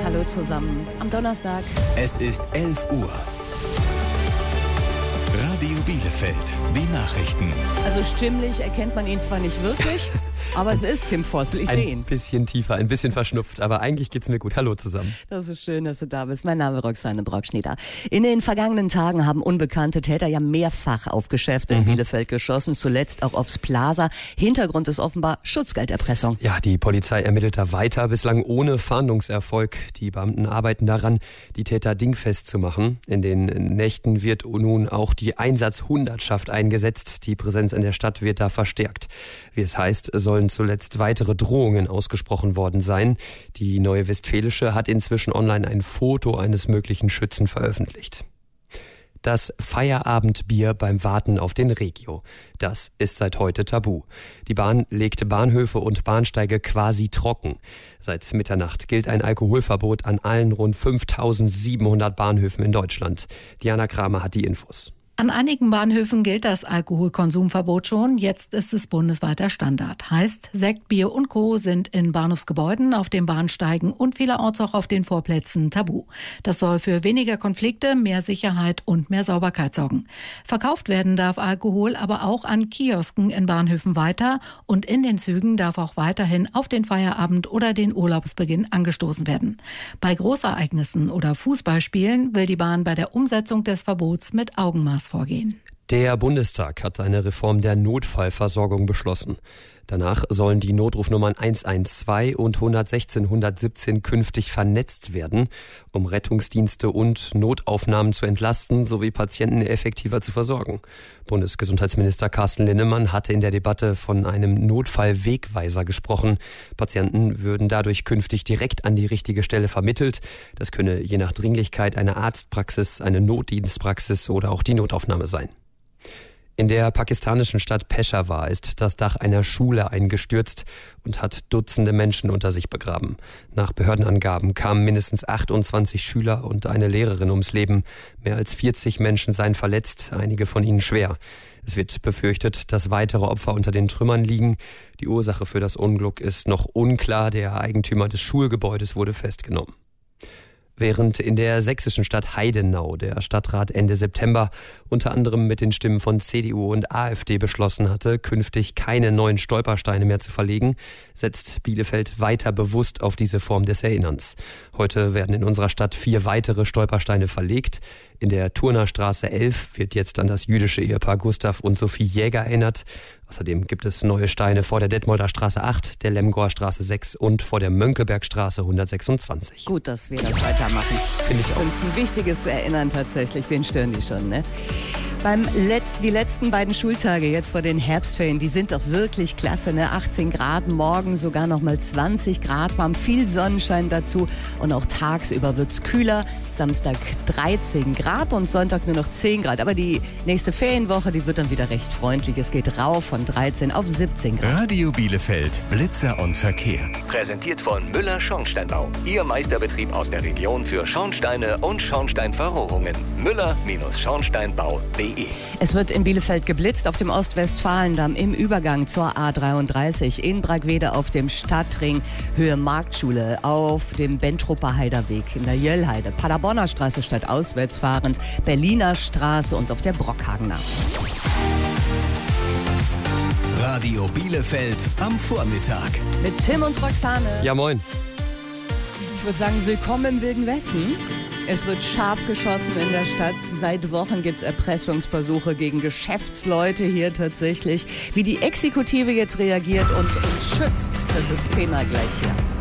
Hallo zusammen am Donnerstag. Es ist 11 Uhr. Radio Bielefeld, die Nachrichten. Also stimmlich erkennt man ihn zwar nicht wirklich, aber es ist Tim Forstl, ich sehe ihn. Ein bisschen tiefer, ein bisschen verschnupft, aber eigentlich geht's mir gut. Hallo zusammen. Das ist schön, dass du da bist. Mein Name ist Roxane Brockschneider. In den vergangenen Tagen haben unbekannte Täter ja mehrfach auf Geschäfte in Bielefeld geschossen, zuletzt auch aufs Plaza. Hintergrund ist offenbar Schutzgelderpressung. Ja, die Polizei ermittelt da weiter, bislang ohne Fahndungserfolg. Die Beamten arbeiten daran, die Täter dingfest zu machen. In den Nächten wird nun auch die Einsatzhundertschaft eingesetzt. Die Präsenz in der Stadt wird da verstärkt. Wie es heißt, sollen zuletzt weitere Drohungen ausgesprochen worden sein. Die Neue Westfälische hat inzwischen online ein Foto eines möglichen Schützen veröffentlicht. Das Feierabendbier beim Warten auf den Regio. Das ist seit heute tabu. Die Bahn legt Bahnhöfe und Bahnsteige quasi trocken. Seit Mitternacht gilt ein Alkoholverbot an allen rund 5.700 Bahnhöfen in Deutschland. Diana Kramer hat die Infos. An einigen Bahnhöfen gilt das Alkoholkonsumverbot schon. Jetzt ist es bundesweiter Standard. Heißt, Sekt, Bier und Co. sind in Bahnhofsgebäuden, auf den Bahnsteigen und vielerorts auch auf den Vorplätzen tabu. Das soll für weniger Konflikte, mehr Sicherheit und mehr Sauberkeit sorgen. Verkauft werden darf Alkohol aber auch an Kiosken in Bahnhöfen weiter und in den Zügen darf auch weiterhin auf den Feierabend oder den Urlaubsbeginn angestoßen werden. Bei Großereignissen oder Fußballspielen will die Bahn bei der Umsetzung des Verbots mit Augenmaß vorgehen. Der Bundestag hat eine Reform der Notfallversorgung beschlossen. Danach sollen die Notrufnummern 112 und 116 117 künftig vernetzt werden, um Rettungsdienste und Notaufnahmen zu entlasten sowie Patienten effektiver zu versorgen. Bundesgesundheitsminister Carsten Linnemann hatte in der Debatte von einem Notfallwegweiser gesprochen. Patienten würden dadurch künftig direkt an die richtige Stelle vermittelt. Das könne je nach Dringlichkeit eine Arztpraxis, eine Notdienstpraxis oder auch die Notaufnahme sein. In der pakistanischen Stadt Peshawar ist das Dach einer Schule eingestürzt und hat Dutzende Menschen unter sich begraben. Nach Behördenangaben kamen mindestens 28 Schüler und eine Lehrerin ums Leben. Mehr als 40 Menschen seien verletzt, einige von ihnen schwer. Es wird befürchtet, dass weitere Opfer unter den Trümmern liegen. Die Ursache für das Unglück ist noch unklar. Der Eigentümer des Schulgebäudes wurde festgenommen. Während in der sächsischen Stadt Heidenau der Stadtrat Ende September unter anderem mit den Stimmen von CDU und AfD beschlossen hatte, künftig keine neuen Stolpersteine mehr zu verlegen, setzt Bielefeld weiter bewusst auf diese Form des Erinnerns. Heute werden in unserer Stadt 4 weitere Stolpersteine verlegt. In der Turnerstraße 11 wird jetzt an das jüdische Ehepaar Gustav und Sophie Jäger erinnert. Außerdem gibt es neue Steine vor der Detmolder Straße 8, der Lemgoer Straße 6 und vor der Mönckebergstraße 126. Gut, dass wir das weitermachen. Finde ich auch. Und ein wichtiges Erinnern tatsächlich. Wen stören die schon, ne? Die letzten beiden Schultage jetzt vor den Herbstferien, die sind doch wirklich klasse, ne? 18 Grad, morgen sogar noch mal 20 Grad warm, viel Sonnenschein dazu und auch tagsüber wird's kühler. Samstag 13 Grad und Sonntag nur noch 10 Grad. Aber die nächste Ferienwoche, die wird dann wieder recht freundlich. Es geht rauf von 13 auf 17 Grad. Radio Bielefeld, Blitzer und Verkehr. Präsentiert von Müller Schornsteinbau. Ihr Meisterbetrieb aus der Region für Schornsteine und Schornsteinverrohrungen. Müller-Schornsteinbau.de. Es wird in Bielefeld geblitzt auf dem Ostwestfalendamm im Übergang zur A33, in Bragwede auf dem Stadtring, Höhe Marktschule, auf dem Bentrupper Heiderweg, in der Jöllheide, Paderborner Straße statt auswärts fahrend, Berliner Straße und auf der Brockhagener. Radio Bielefeld am Vormittag. Mit Tim und Roxane. Ja, moin. Ich würde sagen, willkommen im Wilden Westen. Es wird scharf geschossen in der Stadt. Seit Wochen gibt es Erpressungsversuche gegen Geschäftsleute hier tatsächlich. Wie die Exekutive jetzt reagiert und uns schützt, das ist Thema gleich hier.